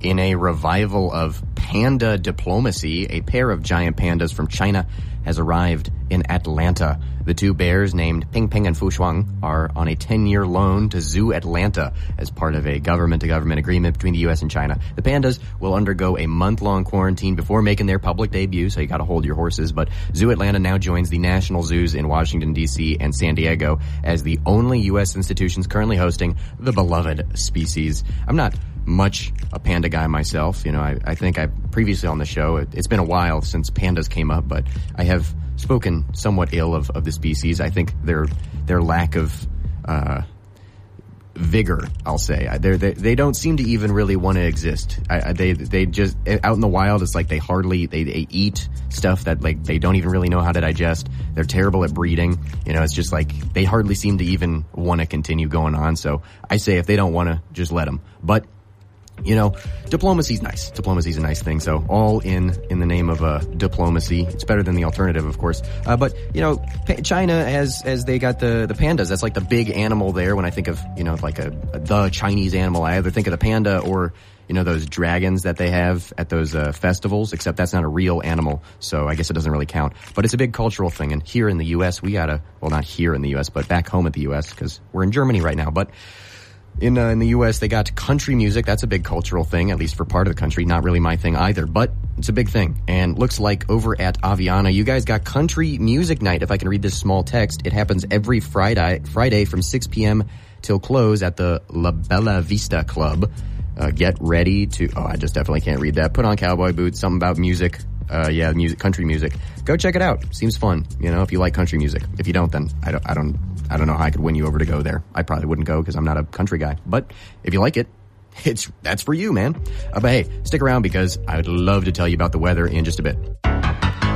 In a revival of panda diplomacy, a pair of giant pandas from China has arrived in Atlanta. The two bears, named Ping Ping and Fu Shuang, are on a 10-year loan to Zoo Atlanta as part of a government-to-government agreement between the U.S. and China. The pandas will undergo a month-long quarantine before making their public debut, so you got to hold your horses. But Zoo Atlanta now joins the national zoos in Washington, D.C. and San Diego as the only U.S. institutions currently hosting the beloved species. I'm not much a panda guy myself. You know, I think I previously on the show, it's been a while since pandas came up, but I have spoken somewhat ill of the species. I think their lack of vigor, I'll say. They don't seem to even really want to exist. They just, out in the wild, it's like they eat stuff that like they don't even really know how to digest. They're terrible at breeding. You know, it's just like they hardly seem to even want to continue going on. So I say if they don't want to, just let them. But you know, diplomacy's nice. Diplomacy's a nice thing. So all in the name of diplomacy. It's better than the alternative, of course. But you know, China as they got the pandas. That's like the big animal there. When I think of, you know, like the Chinese animal, I either think of the panda or, you know, those dragons that they have at those festivals. Except that's not a real animal, so I guess it doesn't really count. But it's a big cultural thing. And here in the U.S., we gotta, well, not here in the U.S., but back home at the U.S. because we're in Germany right now. But in the U.S., they got country music. That's a big cultural thing, at least for part of the country. Not really my thing either, but it's a big thing. And looks like over at Aviana, you guys got country music night. If I can read this small text, it happens every Friday from 6 p.m. till close at the La Bella Vista Club. Get ready to... Oh, I just definitely can't read that. Put on cowboy boots, something about music. Music, country music. Go check it out. Seems fun, you know, if you like country music. If you don't, then I don't know how I could win you over to go there. I probably wouldn't go because I'm not a country guy. But if you like it, that's for you, man. But hey, stick around because I would love to tell you about the weather in just a bit.